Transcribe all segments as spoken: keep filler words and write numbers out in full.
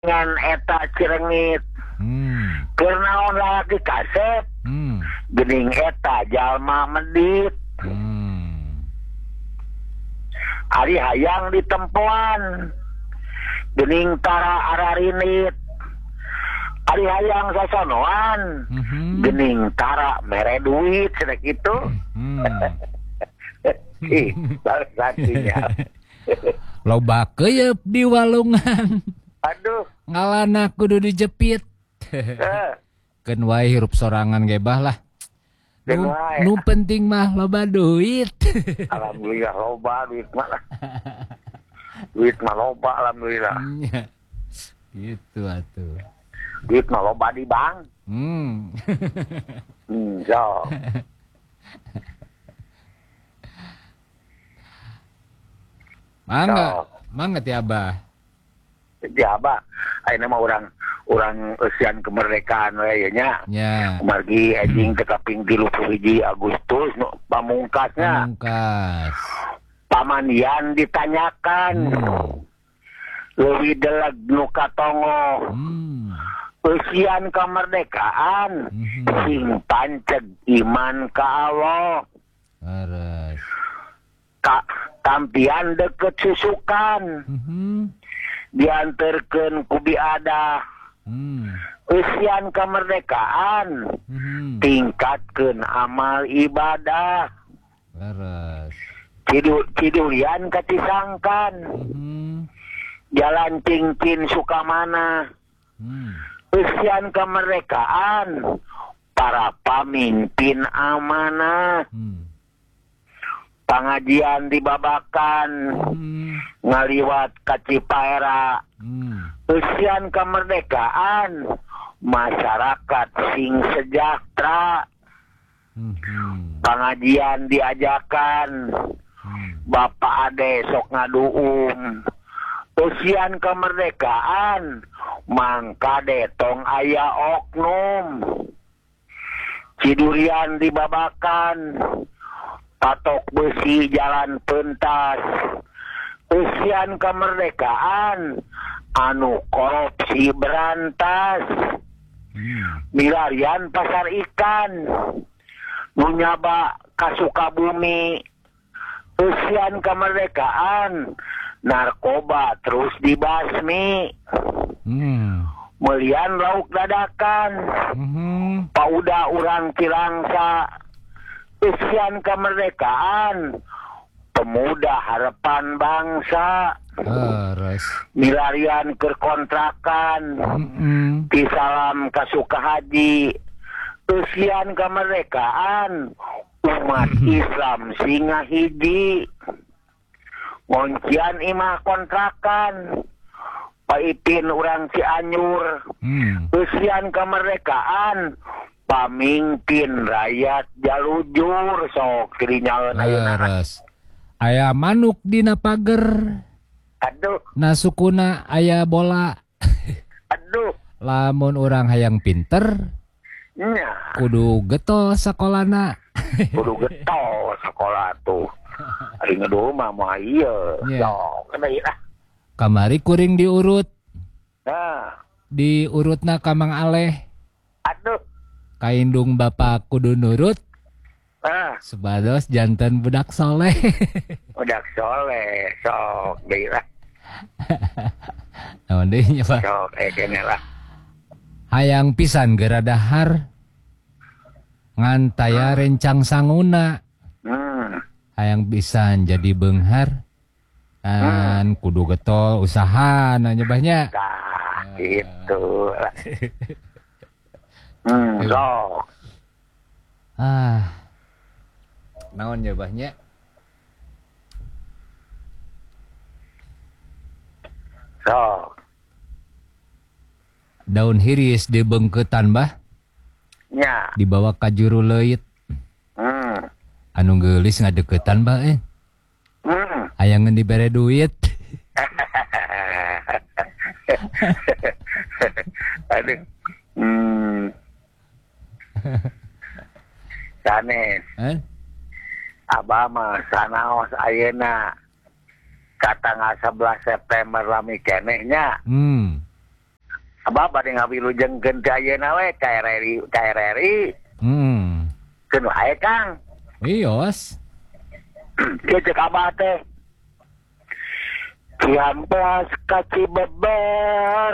dengan eta Cirengit Hmm. keur naon lalaki kasep Hmm. geuning eta jalma medit Hmm. ari hayang ditempoan geuning tara ararinit ari hayang sasonoan Mhm. geuning tara mere duit cenah kitu. Hmm. Ih, salah satunya. Loba keuyeub di walungan. Aduh, Ngalana kudu dijepit. eh, Keun wae hirup sorangan ge bah lah. keun Nu, wae. nu penting mah loba duit. Alhamdulillah loba duit mah. Duit mah loba alhamdulillah. Nya. Gitu atuh. Duit mah loba di bank. Hmm. Hmm, so. Mangga, So. mangga ti Abah. Jadi apa? Ayeuna mah urang urang eusian kemerdekaan we nya. Nya. Margi anjing teh kaping tilu puluh hiji Agustus nu pamungkasnya. Pamungkas. Pamandian ditanyakan. Hmm. Leuwih deleg nu katongo. Hmm. Eusian kemerdekaan Mhm. sing panceg iman ka Allah. Aras. Ka tampian deket susukan Mhm. dianterkeun ku biada. Hmm. Eusian kemerdekaan Mhm. tingkatkeun amal ibadah. Aras. Cidu cidulian katisangkan Mhm. jalan cincin sukamana. Hmm. Eusian kemerdekaan para pamimpin amanah. Hmm. Pangajian dibabakan Hmm. ngaliwat ka Cipaera. Hmm. Eusian kemerdekaan masyarakat sing sejahtera. Mhm. Pangajian diajakan Hmm. Bapak Ade sok ngaduung. Eusian kemerdekaan mangka tong aya oknum. Cidurian dibabakan patok besi jalan pentas. Eusian kemerdekaan anu korupsi berantas. Hmm. Milarian pasar ikan nu nyaba ka Sukabumi. Eusian kemerdekaan narkoba terus dibasmi. Hmm. Melian lauk dadakan Mhm. pauda urang Cilangsa. Eusian kemerdekaan pemuda harapan bangsa. Aras. Milarian kerkontrakan Mhm. di salam ka Sukahaji. Eusian kemerdekaan umat Islam singa hiji. Ngoncian imah kontrakan Paipin urang Cianjur. Hmm. Eusian kemerdekaan pamimpin rakyat jalujur sok kirinyaeun ayeuna. Aras. Aya manuk dina pager. Aduh, Nasukuna aya bola. aduh. Lamun orang hayang pinter, Nya, kudu getol sakolana. kudu getol sekolah tuh. Ari ngeuduh mah mah ieu. Nya. Sok deui lah. Kamari kuring diurut. Nah, Diurutna ka Mang Aleh. aduh. Kaindung bapak kudu nurut. Nah, Sebados janten budak soleh. udah soleh. Sok deui lah. Naon deui nya, Pak? Sok eh kene lah. Hayang pisan geura dahar. Ngan taya rencang sanguna. Hmm. Hayang pisan jadi beunghar. Kan kudu getol usaha na nyebahnya. Nah, gitu lah. Hmm, sok. Ah. Naon nyebahnya? Sok. Daun hiris dibengketan bah, Nya. dibawa ka juru leuit. Hmm. Anu geulis ngadeukeutan bah eh. Hmm. Hayangeun dibere duit. Aduh. Hmm. Sanes. Eh? Abah mah sanaos ayeuna ka tanggal sebelas September lami kenehnya. Hmm. Abah bade ngawilujengkeun ka ayeuna we K R R I K R R I. Hmm. Keun wae Kang. Wios. Kieu cek Abah teh. Ciamplas ka Cibeber.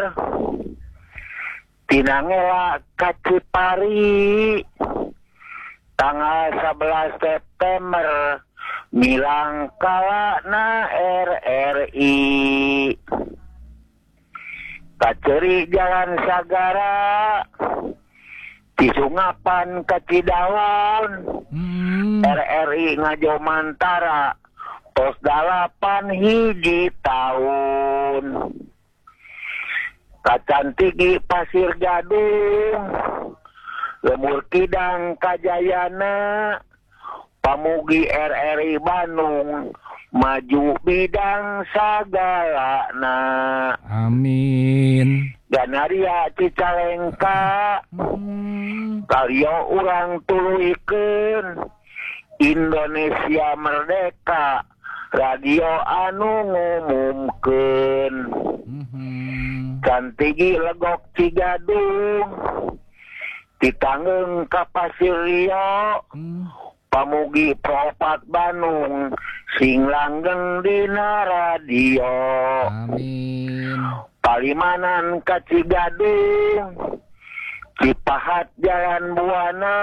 Tinangela ka Cipari. Tanggal sebelas September milang kalana R R I. Kaceri Jalan Sagara. Cisungapan ka Cidaon. Hmm. R R I Ngajo Mantara. Tos dalapan hiji tahun. Kacantigi Pasir Gadung. Lemur Kidang Kajayana. Pamugi R R I Bandung. Maju bidang sagalana. Amin. Ganaria Cicalengka. Hmm. Kalio urang tuluikeun. Indonesia Merdeka. Radio anu ngumumkeun. Hmm. Cantigi Legok Cigadung. Ditanggeung ka Pasir Rio. Hmm. Pamugi Propat Bandung. Sing langgeng dina radio. Amin. Palimanan ka Cigadung. Cipahat Jalan Buana.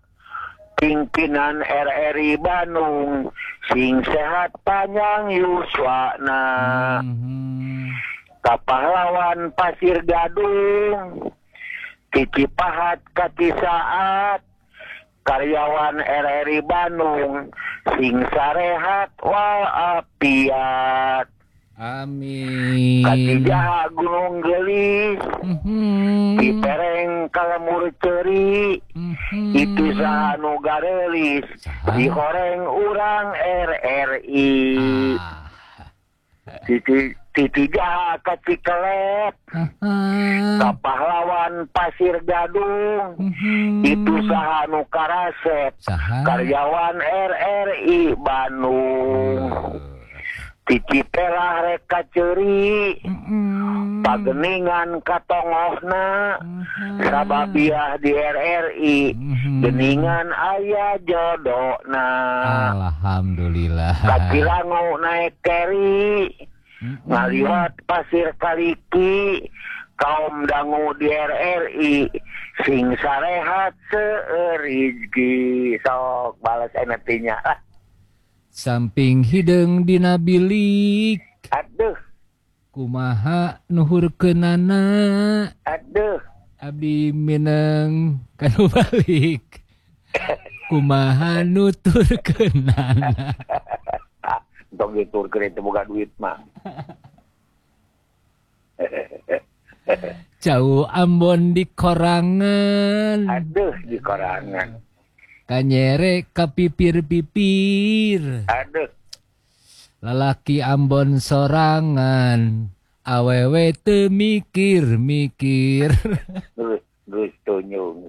Pimpinan R R I Bandung. Sing sehat panjang yuswana. Hmm. Kapahlawan Pasir Gadung. Cipahat ka Cisaat. Karyawan R R I Bandung. Sing sarehat walafiat. Amin. Katijaha Gunung Gelis. Hmm. Dipereng Kalemur Ceri. Hmm. Itu sahanu garelis. Saha? Dihoreng urang R R I. Ah. Titi Titi Jaha ka Cikelet. Ah. Kapahlawan Pasir Gadung. Hmm. Itu sahanu Karasep. Saha? Karyawan R R I Bandung. Titi Pelah Reka Ceri. Hmm. Pageningan katongohna. Hmm. Sababiah di R R I. Hmm. Geningan aya jodona. Alhamdulillah. Kacilangu naik keri. Hmm. Ngaliwat Pasir Kaliki. Kaum dangu di R R I. Sing sarehat seurizki. Sok balas enetinya. Ah, Samping hidung dina bilik. aduh, Kumaha nuhurkeunana. aduh. Abdi mineng kanu balik. Kumaha nuturkeunana. Ah, untuk diturkeun itu bukan duit mah. Jauh Ambon di korangan. Aduh, di korangan. Kanyere kapipir-pipir. Aduh. Lalaki Ambon sorangan. Awewe teu mikir-mikir. Terus, terus tunyung.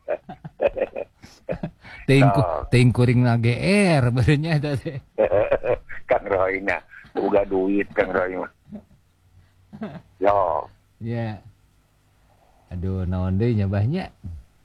Ting Oh. ting kuring na G R barunya eta teh. Kang Royna, boga duit Kang Roy mah. Yo, Ya. Aduh naon deui nya bahnya.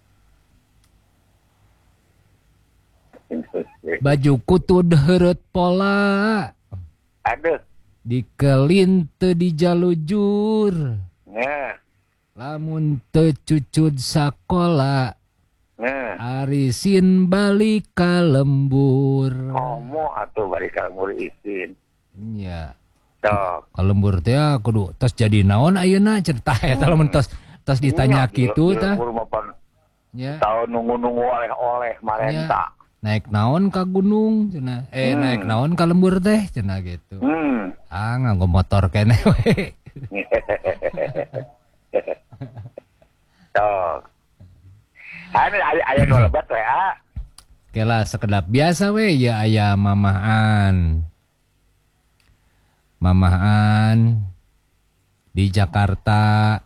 Baju kutud heureut pola. aduh. Dikelin teu dijalujur. Nah, Lamun teu cucud sakola. nah. Arisin balik ka lembur. Komo atuh bari ka lembur isin. Nya. Tok. Ka lembur teh kudu tos jadi naon ayeuna cerita eta lamun tos tos ditanya kitu tah. Lembur mah pan Nya. tahun nunggu-nunggu oleh-oleh marenta. Naik naon ka gunung cenah. Eh Hmm. naik naon ka lembur teh cenah gitu. Hmm. Ah nganggo motor keneh we. Tok. Anu aya aya nu lebat we ah. Kela sekedap biasa we ya aya mamahan. Mamahan di Jakarta.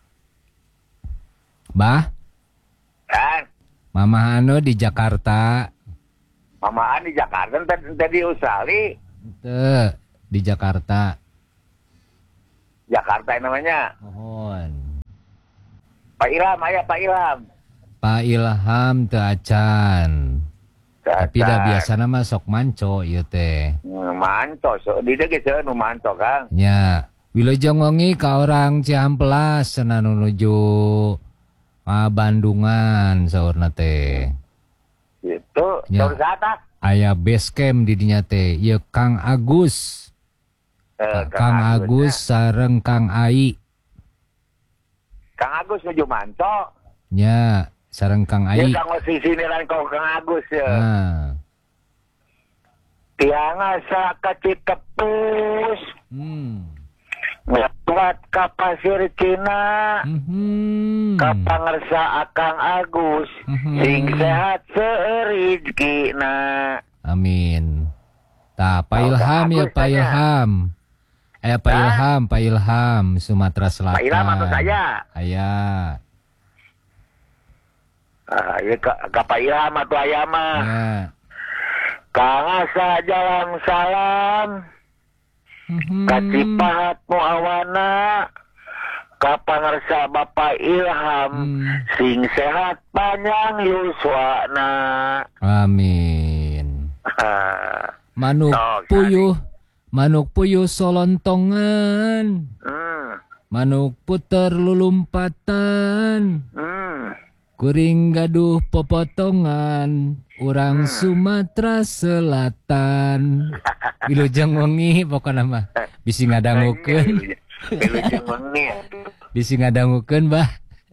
Bah, Kan mamahan nu di Jakarta. mamaan di Jakarta tadi tadi Australia. Teu di Jakarta. Jakarta namanya. Mohon. Pak Ilham, aya Pak Ilham. Pak Ilham teu acan. Tapi dah biasa nama sok manco ieu teh. Hmm, manco, so di dieu ge nu manco Kang. Nya, wilujeng wengi ka orang Ciamplas cenah nu nuju ah, Bandungan saurna teh. Gitu. Ya. Saur sata? Aya base camp di dinya teh. Ieu Kang Agus. Eh, Kang Agus sareng Kang Ai. Kang Agus nuju manco. Nya, sareng Kang Ai. Ieu kang sisi niran kau Kang Agus ya. Nah. Tiang asa ka Citepus. Hmm. Ngewat ka Pasir Cina. Mhm. Ka pangersa Kang Agus. Mhm. Sing sehat seureuzkina. Amin. Tah, Pak Oh, Ilham Kang ya Agus Pak tanya. Ilham. Eh Pak Hah? Ilham, Pak Ilham, Sumatera Selatan. Pak Ilham anu saya. Aya. Ah, ieu ka, ka Pak Ilham atuh aya mah. Ya. Kang asa jalan salam. Mhm. Ka Cipahat Muawana. Ka pangarsa Bapak Ilham. Hmm. Sing sehat panjang yuswana. Amin. Manuk Sok, puyuh, manuk puyuh solontongan, Hmm. manuk puter lulumpatan, Hmm. kuring gaduh popotongan, urang Sumatera Selatan. Wilujeng wengi pokona mah bisi ngadangukeun, Wilujeng wengi. bisi ngadangukeun bah.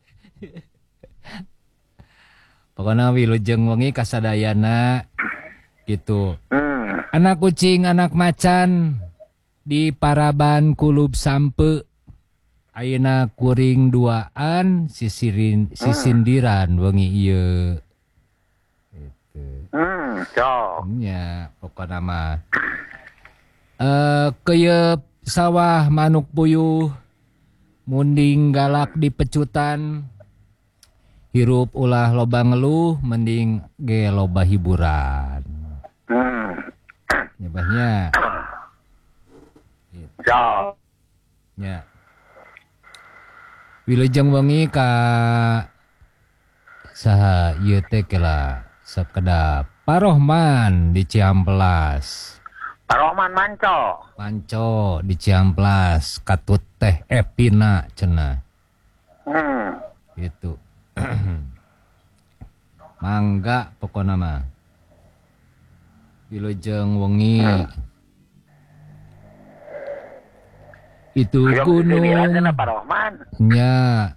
Pokona wilujeng wengi kasadayana gitu. Hmm. Anak kucing, anak macan di Paraban Kulub Sampe. Ayeuna kuring duaan sisirin sisindiran wengi ieu. Gitu. Hmm. So. Nya pokona mah. Eh keuyeub sawah manuk puyuh munding galak di pecutan. Hirup ulah loba ngeluh mending ge loba hiburan. Hmm. Nyebahnya. So. Ya. Wilujeng wengi ka saha ieu teh kela sakedap Parohman di Ciamplas. Pak Rohman manco. Panco di Ciamplas katut teh Epina cenah. Hmm. Gitu. Mangga pokona mah. Wilujeng wengi. Itu gunung. Gunung. Pak Rohman. Nya.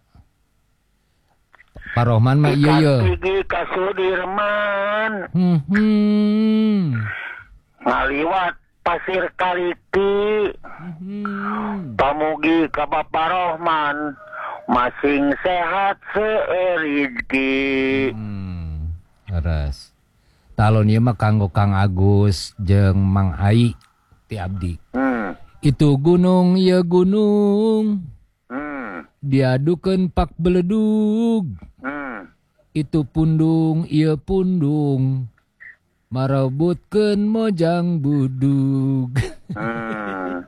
Pak Rohman mah iya ya. Gigi ka Sudirman. Hmm, hmm. Ngaliwat Pasir Kaliki. Hmm. Pamugi ka Bapak Rohman. Masing sehat seureuzki. Hmm. Leres. Talon ieu mah kanggo Kang Agus jeung Mang Ai ti abdi. Hmm. Itu gunung ya gunung. Hmm. Diadukeun pak beledug. Hmm. Itu pundung ieu pundung. Marebutkeun mojang budug. Hmm.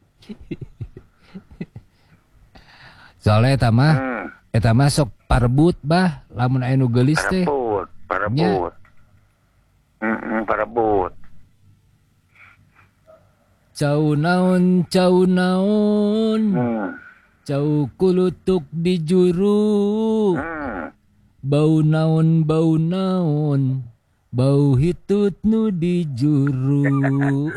Soalnya eta mah, Hmm. eta mah sok parebut bah, lamun aya nu geulis teh. Parebut, parebut. Heeh, parebut. Cau naon, cau naon, Hmm. cau kulutuk di juru. Hmm. Bau naon, bau naon, bau hitut nu di juru.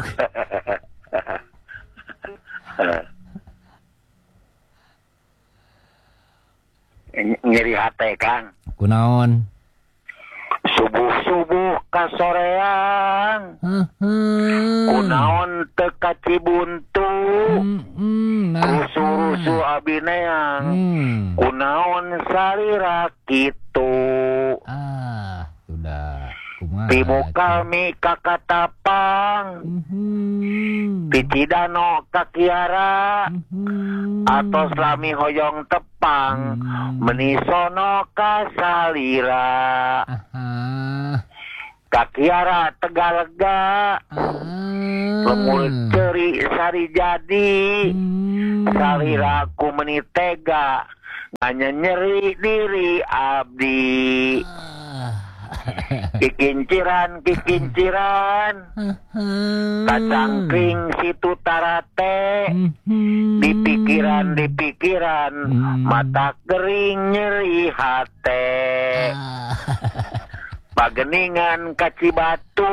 Nyeri hate Kang. Kunaon? Subuh-subuh ka soreang. Kunaon teu ka Cibuntu. Hmm, nah. Rusu-rusu abi neang. Hmm. Kunaon salira kitu. Ah, sudah. Kumaha? Tibu kami ka Katapang. Mhm. Di Cidano ka Kiara. Mhm. Atos lami hoyong tepang. Hmm. Menisono ka salira. Aha. Ka Kiara Tegalega. Ah. Lemur ceri sari jadi. Hmm. Salira ku menitega. hanya nyeri diri abdi. Kikinciran kikinciran kacangkring situ tarate di pikiran di pikiran mata kering nyeri hate pageningan kacibatu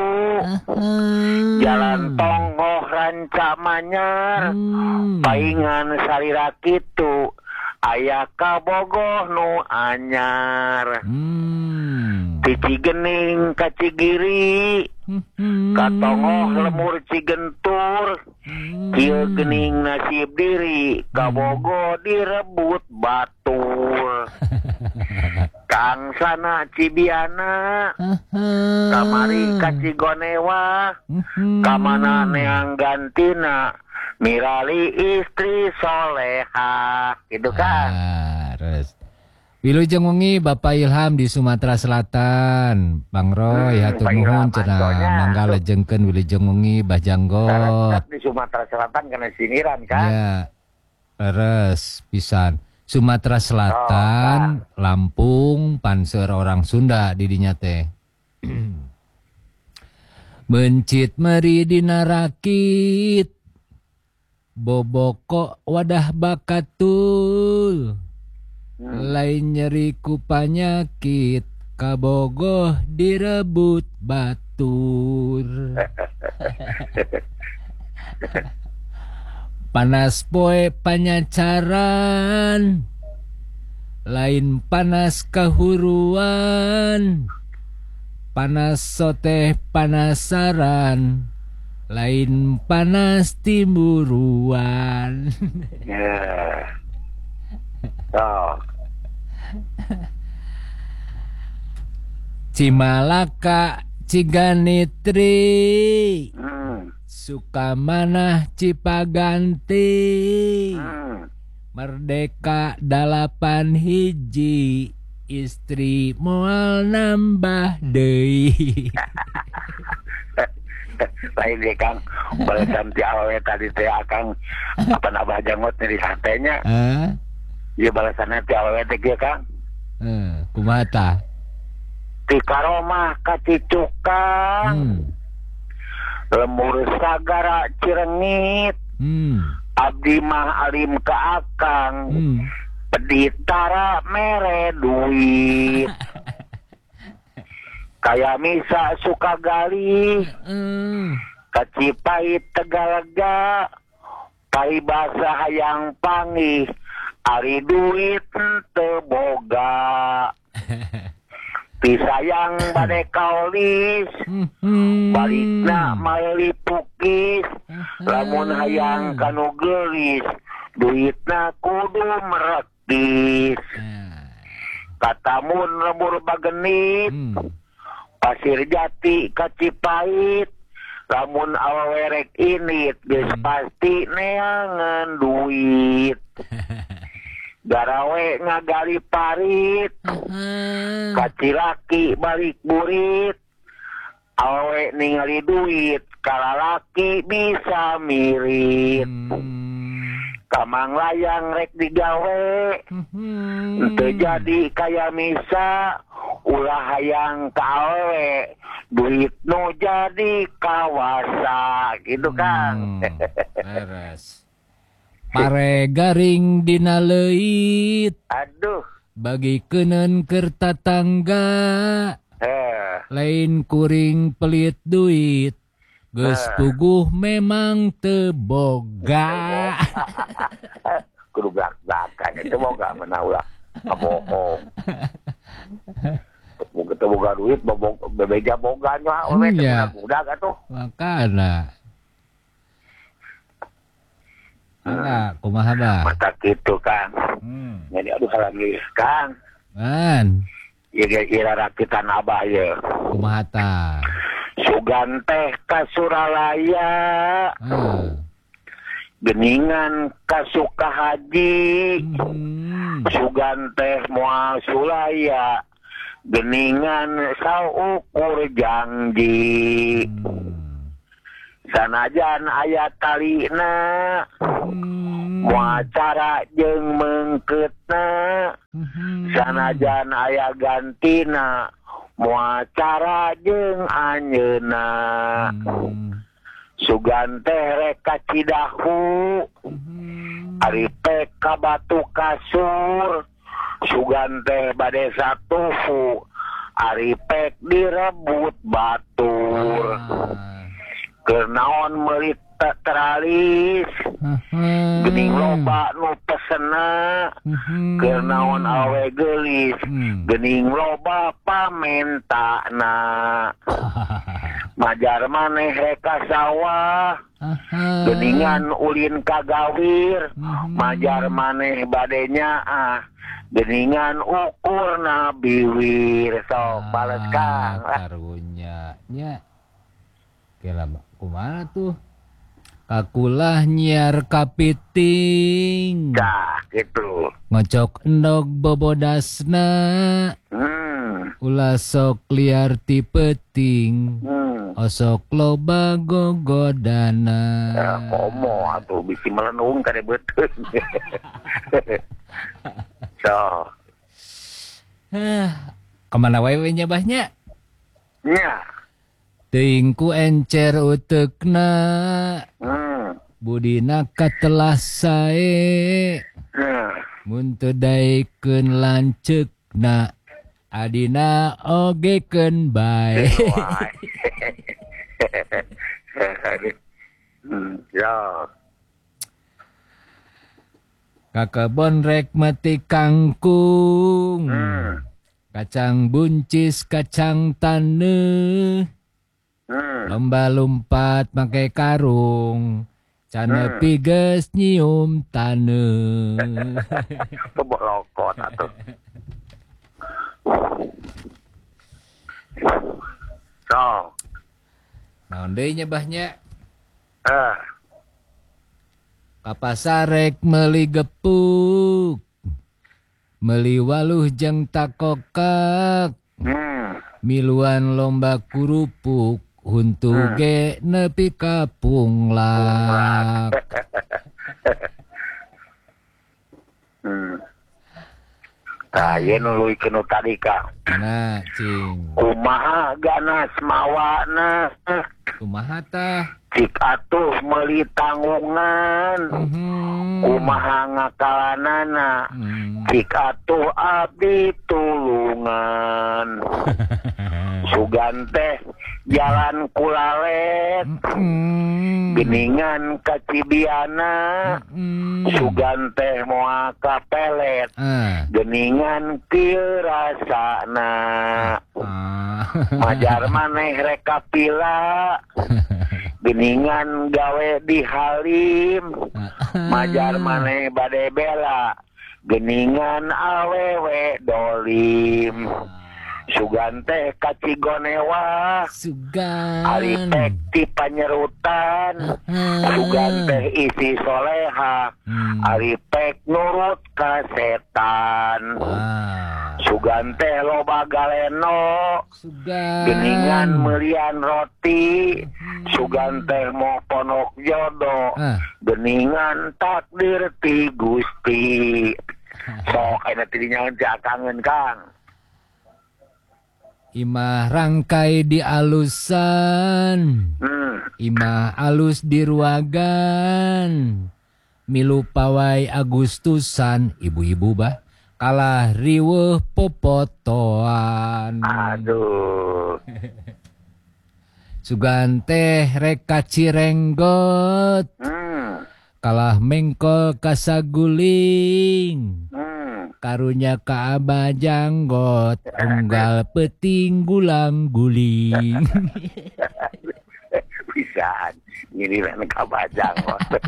jalan tonggoh ranca manyar paingan salira kitu aya kabogoh nu anyar Cici gening kacigiri katongoh lemur cigentur kieu gening nasib diri kabogo direbut batur Kang sana Cibiana kamari kacigonewa kamana neang gantina mirali istri soleha gitu kan. Ah, terus Wilujeng wengi Bapak Ilham di Sumatera Selatan. Bang Roy Hmm, hatur Pak nuhun Ilham, cenah andonya. mangga lejengkeun Wilujeng wengi Bah Janggot. Karena di Sumatera Selatan kena siniran kan. Ya. Leres pisan. Sumatera Selatan, Lampung, panser orang Sunda di dinya teh. Mencit meri dina rakit. Boboko wadah bakatul. Lain nyeri ku panyakit kabogoh direbut batur. Panas poe panyacaran lain panas kahuruan. Panas soteh panasaran lain panas timburuan. Ya. Oh. Cimalaka Ciganitri Hmm. Sukamanah Cipaganti Hmm. Merdeka dalapan hiji istri moal nambah deui. Lain deh Kang, balasan ti awewe tadi teh Akang apa nabah jangot nih di santenya. Hah? Ieu balasanna ti awewe teh kieu Kang. Eh, kumaha tah? Ti karomah ka Cicukang. Hmm. Lemur sagara Cirengit. Hmm. Abdi mah alim ka Akang. Hmm. Peditara mere duit. Kaya misa suka gali Hmm. kacipait Tegalega paribasa hayang pangih ari duit teu boga pisayang bade kaulis balikna meuli pukis lamun hayang kanu geulis duitna kudu merekis katamun lembur bagenit Pasir Jati Kacipait lamun awewerek init geus pasti neangan duit garawe ngagali parit kacilaki balik burit awewe ningali duit kalalaki bisa mirit kamang layang rek digawe teu jadi kaya misa ulah hayang kawe duit nu jadi kawasa gitu Kang. Beres. Pare garing dina leuit Aduh bagi keuneun keur tatangga eh lain kuring pelit duit geus puguh memang teu boga. Kudu belak-belakan itu boga meunah ulah kabohong. Boga teu boga duit bebeja boga nya we Iya. budak atuh. Makana. Mangga kumaha bah? Mata kitu Kang. Hmm. Jadi aduh lagi Kang. Man, Ieu ira rakitan abah ye. kumaha tah? Sugan teh ka Suralaya. Ah. Geningan ka Sukahaji. Hmm. Sugan teh moal Sulaya. Geningan saukur janji. Hmm. Sanajan aya talina Hmm. muacara jeung mengkeutna sanajan aya gantina muacara jeung anjeunna sugan teh rek ka Cidahu ari pek ka Batu Kasur sugan teh bade satufu ari pek direbut batur keur naon meuli teralis geuning loba nu pesena keur naon awe geulis geuning loba pamentana majar maneh rek ka sawah geuningan ulin ka gawir majar maneh bade nyaah geuningan ukurna biwir sok bales Kang karunya nya kela kumaha tuh kakulah nyiar kapiting dah gitu ngocok endog bobodasna hmm. ulah sok liar ti peuting hmm. osok loba gogodana ya komo atuh bisi melenung kade beuteun so kemana wae nyabahnya nya teuing ku encer uteukna hmm. budina katelah sae hmm. mun teu daekeun lanceukna adina ogekeun bae hmm. ya kakebon rek meti kangkung hmm. kacang buncis kacang taneuh hmm. lomba lompat make karung can nepi geus nyium taneuh kebolokot atuh so naon deui nyebahnya eh ka pasar rek meuli gepuk meuli waluh jeung takokak hmm. miluan lomba kurupuk huntu hmm. ge nepi ka punglak hmm. Kaye nuluikeun nu tadi Kang mana cing kumaha ganas mawana kumaha tah cik atuh meuli tanggungan mhm kumaha ngakalanana hmm. cik atuh abdi tulungan sugan teh jalan kulalet mhm geningan ka Cibiana mhm sugan teh moal ka pelet ah geningan kieu rasana ah majar maneh rek kapila geningan gawe di Halim majar maneh bade bela geningan awewe dolim sugan teh ka Cigonewa sugan ari pek ti panyerutan sugan teh isi soleha ari pek nurut ka setan ah sugan teh loba galeno sugan geningan melian roti sugan teh mau ponok jodoh ah geningan takdir ti Gusti sok ayeuna teh dinyaeun kangen Kang imah rangkai di alusan hmm. imah alus di ruagan milu pawai Agustusan ibu-ibu bah kalah riweuh popotoan aduh sugan teh rek ka Cirenggot hmm. kalah mengkol ka Saguling hmm. karunya ka Abah Janggot unggal peuting gulang guling bisaan ngiriran ka bajang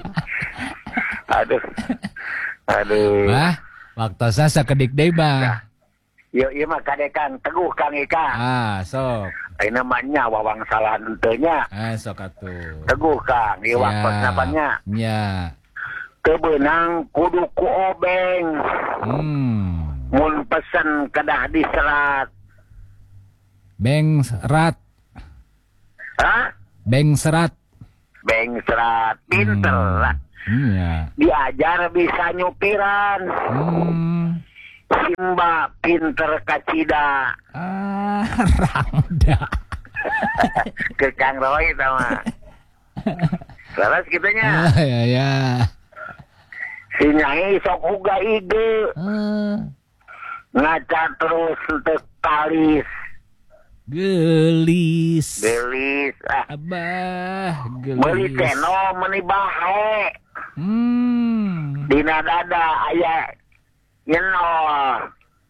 aduh aduh bah waktosa sakedik deui bah yo ieu mah kadekan teguh Kang Ika ah sok ayeuna mah nya wawang salah henteu nya ah sok atuh teguh Kang ieu waktosna pan nya nya teu beunang kudu ku obeng hmm mun pesen kedah diserat beng serat hah beng serat beng serat pinter Hmm. lah Iya. Diajar bisa nyupiran. Hmm. Simba pinter kacida. Ah, Rangda. Ke Kang Roy sama. Terus gitunya. Ah, ya ya. Si Nyai sok uga ide. Ah. Ngaca terus untuk kalis. Gelis. Gelis. Ah. Abah, gelis. Beli teno meni bahe. Hmm. Dina dada aya nyenol.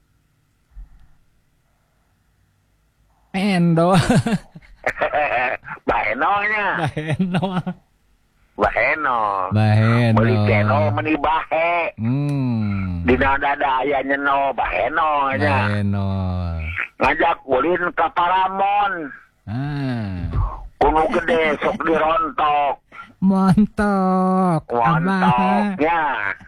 Endo. Bahenonya. Baheno. Baheno. Baheno. Beli teno meni bahe. Hmm. Dina dada aya nyenol baheno nya. Baheno. Ngajak ulin ka Paramon. Ah. Kuno gede sok dirontok. Montok. Abah. Montoknya.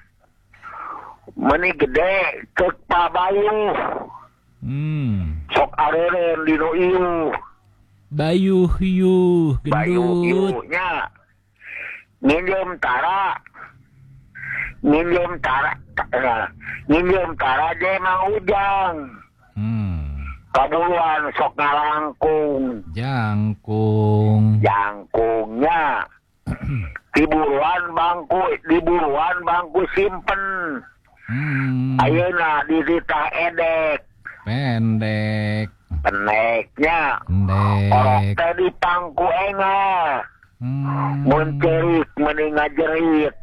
Meni gede kek Pabayu. Hmm. Sok areren dino ieu. Bayu hiu Bayu gendut. ieu-nya. Nginjem tara. Nginjem tara. eh, Nginjem tara je Mang Ujang. Hmm. Kabuluan sok ngalangkung. Jangkung. Jangkungnya. Diburuan bangku, diburuan bangku simpen. Hmm. Ayeuna dititah edek. Pendek. Peneknya. Orok Pendek. teh di pangku enga. Hmm. Mun cerik mending ngajerit.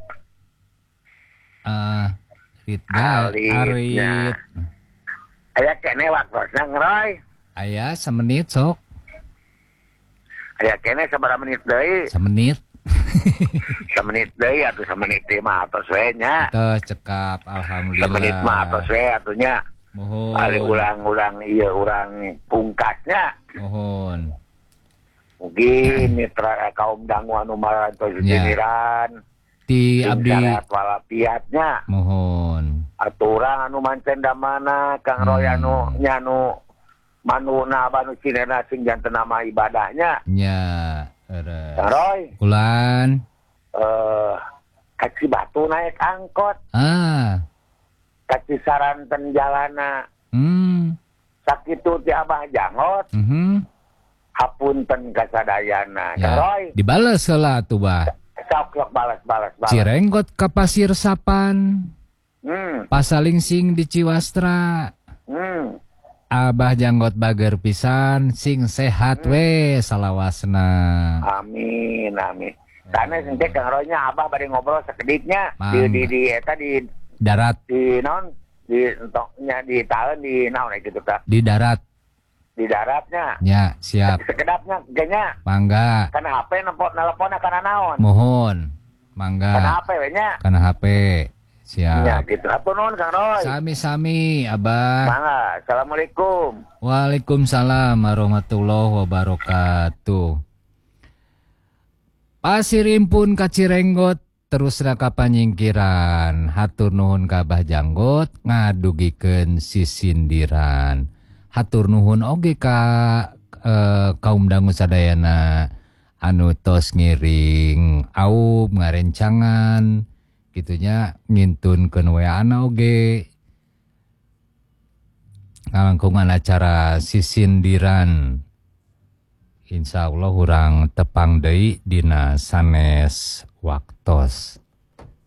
Ah, rit gal, Alitnya. arit. Aya kene waktosna ngeroy. Aya semenit sok. Aya kene sabaraha menit deui? Semenit. Semenit deui atuh semenit teh mah atos we nya. Terus cekap alhamdulillah. Semenit mah atos we atuh nya. Mohon. Ali ulang-ulang ieu urang pungkasnya. Mohon. Mungkin mitra kaum dangu anu marantos jiniran. Ti abdi Syarat walafiatnya. mohon. Aturan anu mancen da mana Kang Roy Hmm. anu nyanu manuna banu cinena sing janten nama ibadahnya. Nya. Kang Eres. Roy, Ulan. eh kaci batu naik angkot, Ah. kaci saranten jalana. Hmm. Sakitu ti Abah Jangot, Mhm. hapunten kasadayana. Kang Ya. Roy, Dibales heula atuh bah. sok sok balas balas balas. Cirenggot ka Pasir Sapan. Hmm, Pasalingsing di Ciwastra. hmm. Abah Janggot bager pisan sing sehat we salawasna. Amin, amin. Sana sing teh Kang Roy-nya Abah bade ngobrol sakediknya di Mangga. di di eta di Darat di non di entoknya di tahan di naon gitu ta. di darat Di daratnya. nya siap. Sekedapnya genya. Mangga. Kana H P nelpon nelponnya kana naon? Mohon. Kana Mangga. H P we nya. Kana H P. Ya Siap. gitu. Apa nuhun Kang Roy? Sami-sami Abah. Mangga. Assalamualaikum. Waalaikumsalam warahmatullahi wabarakatuh. Pasirimpun ka Cirenggot terus raka panyingkiran. Hatur nuhun ka Abah Janggot ngadugikeun sisindiran. Hatur nuhun oge ka eh, kaum dangu sadayana anu tos ngiring aub ngarencangan gitunya ngintun we ana oge ngalangkungan acara sisindiran. Insya Allah urang tepang deui dina sanes waktos.